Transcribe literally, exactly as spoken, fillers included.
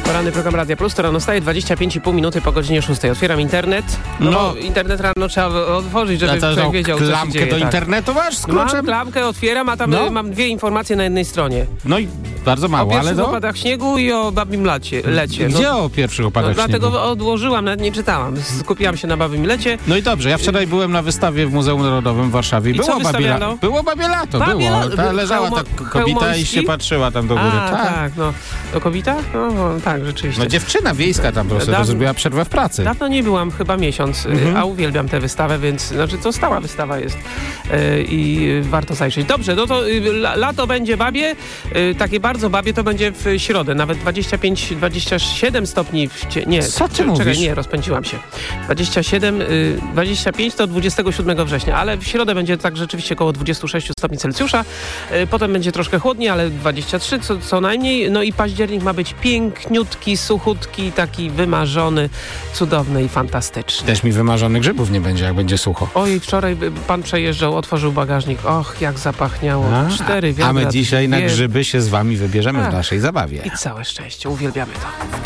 Poranny program Radia Plus, to rano staje dwadzieścia pięć i pół minuty po godzinie szóstej. Otwieram internet. No, no internet rano trzeba otworzyć, żeby człowiek no, wiedział, co się klamkę dzieje. do tak. internetu masz z kluczem? Mam klamkę, otwieram, a tam no. mam dwie informacje na jednej stronie. No i bardzo mało, o pierwszych ale to... opadach śniegu i o babim lecie. lecie. Gdzie no, o pierwszych opadach no, śniegu? Dlatego odłożyłam, nawet nie czytałam. Skupiłam się na babim lecie. No i dobrze, ja wczoraj byłem na wystawie w Muzeum Narodowym w Warszawie. I było co babie lato. Było babie lato, babie było. La... Ta leżała Hełmo... ta kobieta i się patrzyła tam do góry. A, tak. tak, no. To kobieta? No, no tak, rzeczywiście. No dziewczyna wiejska tam po prostu Dawno- zrobiła przerwę w pracy. Dawno nie byłam, chyba miesiąc, Mhm. a uwielbiam tę wystawę, więc znaczy to stała wystawa jest yy, i warto zajrzeć. Dobrze, no to yy, lato będzie babie, yy, takie bardzo babie to będzie w środę, nawet dwadzieścia pięć dwadzieścia siedem stopni. W cie... Nie, Co ty czekaj, mówisz? nie, rozpędziłam się. dwadzieścia siedem, yy, dwadzieścia pięć to dwudziestego siódmego września, ale w środę będzie tak rzeczywiście około dwadzieścia sześć stopni Celsjusza, yy, potem będzie troszkę chłodniej, ale dwadzieścia trzy co, co najmniej, no i październik ma być piękniutki, suchutki, taki wymarzony, cudowny i fantastyczny. Też mi wymarzonych grzybów nie będzie, jak będzie sucho. Oj, wczoraj pan przejeżdżał, otworzył bagażnik. Och, jak zapachniało. A, Cztery wiadra. a my dzisiaj na dwie... grzyby się z wami wybierzemy Tak. w naszej zabawie. I całe szczęście. Uwielbiamy to.